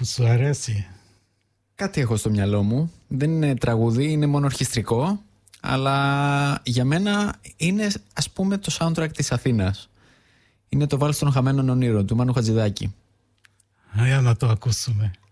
Σου αρέσει? Κάτι έχω στο μυαλό μου. Δεν είναι τραγούδι, είναι μόνο ορχιστρικό. Αλλά για μένα είναι, ας πούμε, το soundtrack της Αθήνας. Είναι το Βάλς των Χαμένων Ονείρων του Μάνου Χατζηδάκη. Για να το ακούσουμε.